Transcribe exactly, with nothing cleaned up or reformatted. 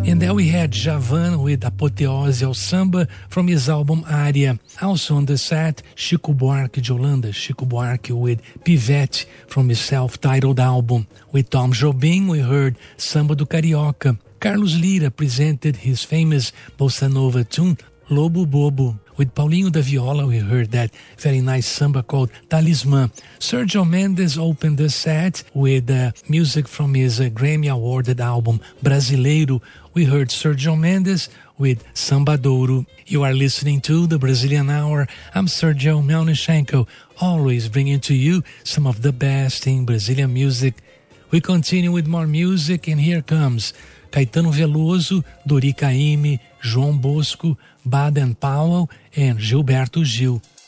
And then we had Javan with Apoteose ao Samba from his album Área. Also on the set, Chico Buarque de Holanda, Chico Buarque with Pivete from his self-titled album. With Tom Jobim, we heard Samba do Carioca. Carlos Lira presented his famous bossa nova tune, Lobo Bobo. With Paulinho da Viola, we heard that very nice samba called Talismã. Sergio Mendes opened the set with uh, music from his uh, Grammy-awarded album Brasileiro. We heard Sergio Mendes with Sambadouro. You are listening to the Brazilian Hour. I'm Sergio Melnichenko, always bringing to you some of the best in Brazilian music. We continue with more music, and here comes Caetano Veloso, Dori Caymmi, João Bosco, Baden Powell, and Gilberto Gil.